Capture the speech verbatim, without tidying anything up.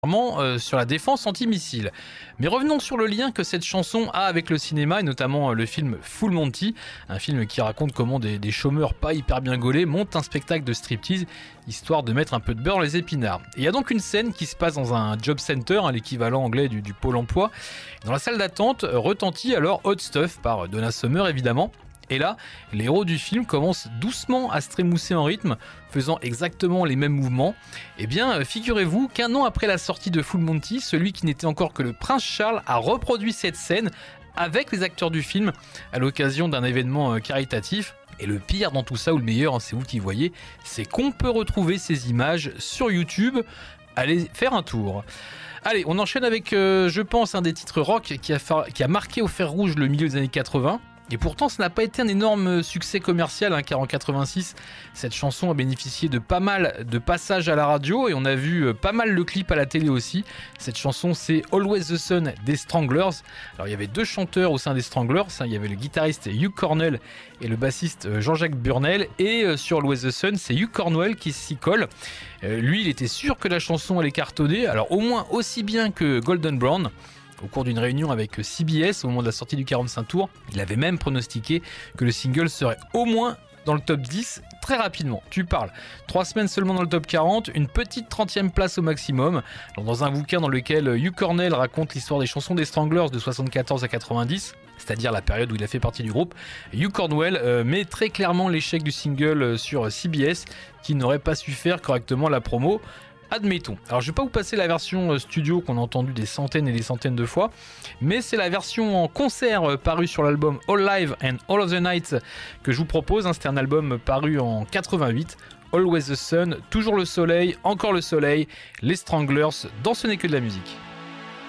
Euh, sur la défense antimissile. Mais revenons sur le lien que cette chanson a avec le cinéma et notamment euh, le film Full Monty, un film qui raconte comment des, des chômeurs pas hyper bien gaulés montent un spectacle de striptease histoire de mettre un peu de beurre dans les épinards. Et il y a donc une scène qui se passe dans un job center, hein, l'équivalent anglais du, du pôle emploi. Dans la salle d'attente euh, retentit alors Hot Stuff par Donna Summer évidemment. Et là, les héros du film commencent doucement à se trémousser en rythme, faisant exactement les mêmes mouvements. Eh bien, figurez-vous qu'un an après la sortie de Full Monty, celui qui n'était encore que le prince Charles a reproduit cette scène avec les acteurs du film à l'occasion d'un événement caritatif. Et le pire dans tout ça, ou le meilleur, hein, c'est vous qui voyez, c'est qu'on peut retrouver ces images sur YouTube. Allez faire un tour. Allez, on enchaîne avec, euh, je pense, un des titres rock qui a, fa- qui a marqué au fer rouge le milieu des années quatre-vingts. Et pourtant, ça n'a pas été un énorme succès commercial, hein, car en quatre-vingt-six, cette chanson a bénéficié de pas mal de passages à la radio et on a vu pas mal le clip à la télé aussi. Cette chanson, c'est Always the Sun des Stranglers. Alors, il y avait deux chanteurs au sein des Stranglers, hein, il y avait le guitariste Hugh Cornell et le bassiste Jean-Jacques Burnel. Et euh, sur Always the Sun, c'est Hugh Cornwell qui s'y colle. Euh, lui, il était sûr que la chanson allait cartonner, alors au moins aussi bien que Golden Brown. Au cours d'une réunion avec C B S au moment de la sortie du quarante-cinq tours, il avait même pronostiqué que le single serait au moins dans le top dix très rapidement. Tu parles. Trois semaines seulement dans le top quarante, une petite trentième place au maximum. Alors, dans un bouquin dans lequel Hugh Cornell raconte l'histoire des chansons des Stranglers de soixante-quatorze à quatre-vingt-dix, c'est-à-dire la période où il a fait partie du groupe, Hugh Cornwell euh, met très clairement l'échec du single sur C B S qui n'aurait pas su faire correctement la promo. Admettons. Alors je vais pas vous passer la version studio qu'on a entendue des centaines et des centaines de fois, mais c'est la version en concert parue sur l'album All Live and All of the Night que je vous propose. C'était un album paru en quatre-vingt-huit. Always the Sun, toujours le soleil, encore le soleil, les Stranglers, dans Ce n'est que de la musique.